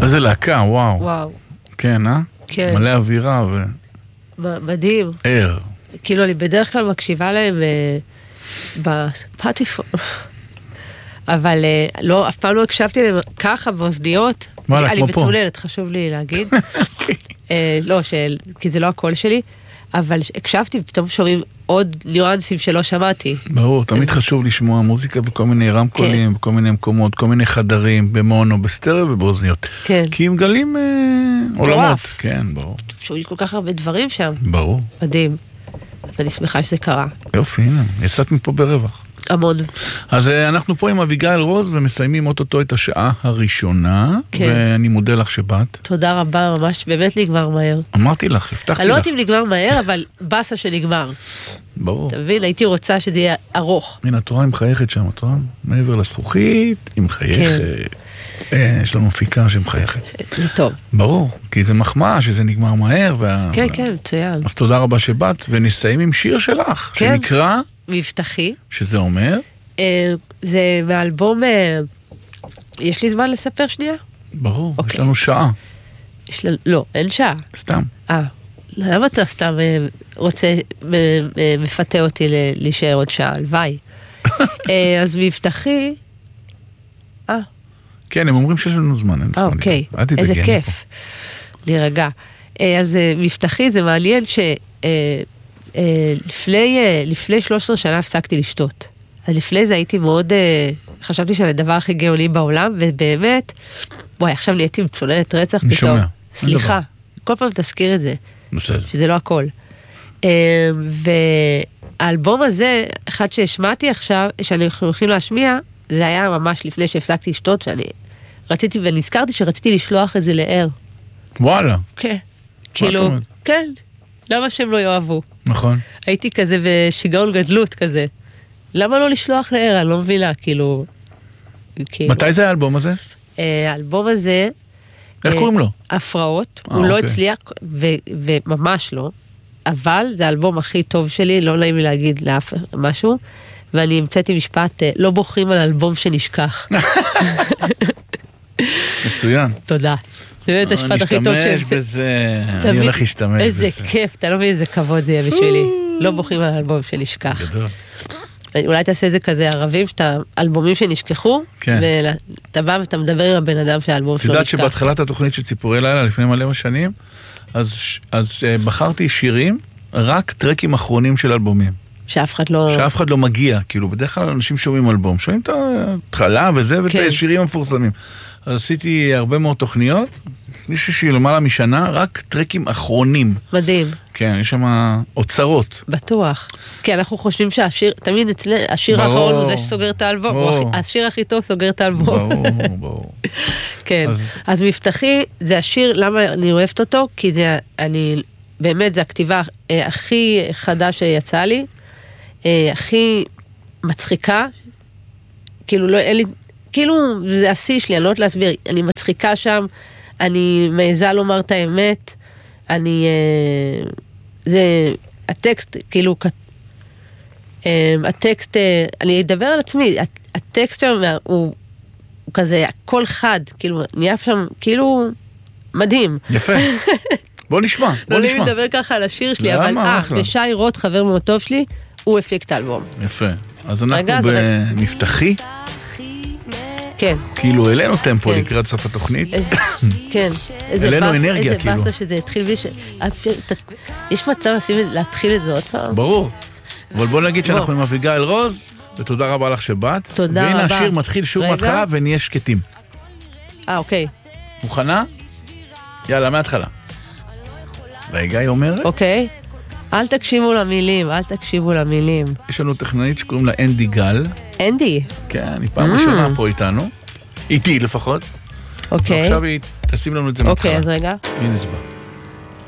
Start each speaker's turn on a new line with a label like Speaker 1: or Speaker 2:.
Speaker 1: איזה להקה, וואו.
Speaker 2: וואו.
Speaker 1: כן,
Speaker 2: כן.
Speaker 1: מלא אווירה
Speaker 2: מדהים.
Speaker 1: ער.
Speaker 2: כאילו, אני בדרך כלל מקשיבה להם בפטיפון. אבל לא, אף פעם לא הקשבתי להם ככה באוזניות.
Speaker 1: וואלה, כמו פה.
Speaker 2: אני מצוללת, חשוב לי להגיד. לא, כי זה לא הקול שלי, אבל הקשבתי, פתאום שומעים עוד ניואנסים שלא שמעתי.
Speaker 1: ברור, תמיד חשוב לשמוע מוזיקה בכל מיני רמקולים, בכל מיני מקומות, כל מיני חדרים, במונו, בסטריאו ובאוזניות.
Speaker 2: כן.
Speaker 1: כי הם גלים עולמות. כן, ברור.
Speaker 2: שומעים כל כך הרבה דברים שם.
Speaker 1: ברור.
Speaker 2: מדהים. אז אני שמחה שזה קרה.
Speaker 1: יופי, הנה, יצאת מפה ברווח.
Speaker 2: המון.
Speaker 1: אז אנחנו פה עם אביגיל רוז ומסיימים אוטוטו את השעה הראשונה,
Speaker 2: כן.
Speaker 1: ואני מודה לך שבאת.
Speaker 2: תודה רבה, ממש באמת נגמר מהר.
Speaker 1: אמרתי לך, הבטחתי לך.
Speaker 2: אני לא יודעת אם נגמר מהר, אבל בסה שנגמר.
Speaker 1: ברור.
Speaker 2: אתה מבין? הייתי רוצה שזה יהיה ארוך.
Speaker 1: הנה, התורה היא מחייכת שם, התורה מעבר לזכוכית, היא מחייכת. יש לנו מפיקה שמחייכת.
Speaker 2: זה טוב.
Speaker 1: ברור, כי זה מחמאה שזה נגמר מהר.
Speaker 2: כן, כן, מצוין.
Speaker 1: אז תודה רבה שבאת, ונסיים עם שיר שלך,
Speaker 2: כן.
Speaker 1: שנקרא...
Speaker 2: מבטחי.
Speaker 1: שזה אומר?
Speaker 2: זה מאלבום... יש לי זמן לספר שנייה?
Speaker 1: ברור, יש לנו שעה.
Speaker 2: לא, אין שעה.
Speaker 1: סתם.
Speaker 2: למה אתה סתם רוצה, מפתה אותי להישאר עוד שעה? הלוואי. אז מבטחי...
Speaker 1: כן, הם אומרים שיש לנו זמן.
Speaker 2: אוקיי, איזה כיף. להירגע. אז מבטחי זה מעניין לפני 13 שנה הפסקתי לשתות. אז לפני זה הייתי מאוד, חשבתי שזה הדבר הכי גאוני בעולם, ובאמת, וואי, עכשיו נהייתי מצוללת רצח פתאום.
Speaker 1: שומע.
Speaker 2: סליחה, כל פעם תזכיר את זה.
Speaker 1: בסדר.
Speaker 2: שזה לא הכל. והאלבום הזה, אחד שהשמעתי עכשיו, שאנחנו הולכים להשמיע, זה היה ממש לפני שהפסקתי לשתות, שאני רציתי ונזכרתי שרציתי לשלוח את זה לער.
Speaker 1: וואלה.
Speaker 2: כן. כאילו, כן. למה שהם לא יאהבו?
Speaker 1: נכון.
Speaker 2: הייתי כזה בשיגעון גדלות כזה. למה לא לשלוח לער? אני לא מבינה, כאילו...
Speaker 1: מתי זה האלבום הזה?
Speaker 2: האלבום הזה...
Speaker 1: איך קוראים לו?
Speaker 2: הפרעות. הוא לא הצליח, וממש לא. אבל זה האלבום הכי טוב שלי, לא נעים לי להגיד לאף משהו. ואני המצאתי משפט, לא בוחרים על אלבום שנשכח.
Speaker 1: מצוין.
Speaker 2: תודה. זה באמת השפט הכי טוב
Speaker 1: אני אשתמש בזה, אני הולך להשתמש בזה.
Speaker 2: איזה כיף, אתה לא מבין איזה כבוד יהיה בשבילי. לא בוחרים על אלבום שנשכח.
Speaker 1: גדול.
Speaker 2: אולי תעשה איזה כזה ערבים, שאתה אלבומים שנשכחו, ואתה בא ואתה מדבר עם הבן אדם שהאלבום שלו נשכח.
Speaker 1: יודעת שבהתחלת התוכנית של ציפורי לילה, לפני מלא שנים, אז בחרתי שירים, רק טרקים אחרונים של אלבומים. שאף אחד לא מגיע, כאילו בדרך כלל אנשים שומעים אלבום, שומעים את ההתחלה וזה, ואת השירים המפורסמים. אז עשיתי הרבה מאוד תוכניות, מישהו שהיא למעלה משנה, רק טרקים אחרונים.
Speaker 2: מדהים.
Speaker 1: כן, יש שם אוצרות.
Speaker 2: בטוח. כי אנחנו חושבים שהשיר, תמיד השיר האחרון הוא זה שסוגר את האלבום, השיר הכי טוב סוגר את האלבום.
Speaker 1: ברור.
Speaker 2: כן, אז מבטחי זה השיר, למה אני אוהבת אותו? כי זה, באמת זה הכתיבה הכי חדה שיצא לי, הכי מצחיקה, כאילו לא, אין לי, כאילו זה השיא שלי, אני לא יודעת להסביר, אני מצחיקה שם, אני מעיזה לומר את האמת, זה, הטקסט, כאילו, הטקסט, אני אדבר על עצמי, הטקסט שם הוא כזה, הכל חד, כאילו, נהיה שם, כאילו, מדהים.
Speaker 1: יפה. בוא נשמע.
Speaker 2: לא לי לדבר ככה על השיר שלי, אבל ושי רוט, חבר מאוד טוב שלי, הוא הפיק את האלבום.
Speaker 1: יפה. אז אנחנו במבטחי.
Speaker 2: כן.
Speaker 1: כאילו, אלינו טמפו לקראת סוף התוכנית.
Speaker 2: כן.
Speaker 1: אלינו אנרגיה, כאילו.
Speaker 2: איזה באסה שזה התחיל בלי יש מצב להתחיל את זה עוד פעם?
Speaker 1: ברור. אבל בוא נגיד שאנחנו עם אביגיל רוז, ותודה רבה לך שבאת.
Speaker 2: תודה רבה.
Speaker 1: והנה השיר מתחיל שוב מההתחלה, ונהיה שקטים.
Speaker 2: אוקיי.
Speaker 1: מוכנה? יאללה, מההתחלה. והגיא אומרת?
Speaker 2: אוקיי. אל תקשיבו למילים, אל תקשיבו למילים.
Speaker 1: יש לנו טכנאית שקוראים לה אנדי גל.
Speaker 2: אנדי?
Speaker 1: כן, היא פעם ראשונה פה איתנו. איתי לפחות.
Speaker 2: אוקיי.
Speaker 1: ועכשיו היא תשים לנו את זה מההתחלה.
Speaker 2: אוקיי, אז רגע.
Speaker 1: הנה זה בא.